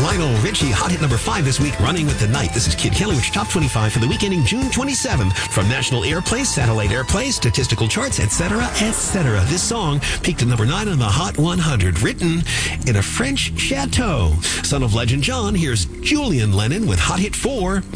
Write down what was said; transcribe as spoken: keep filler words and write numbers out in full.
Lionel Richie, hot hit number five this week, Running with the Night. This is Kid Kelly, which top twenty-five for the week ending June twenty-seventh. From national airplay, satellite airplay, statistical charts, et cetera, et cetera. This song peaked at number nine on the Hot one hundred, written in a French chateau. Son of legend John, here's Julian Lennon with hot hit four,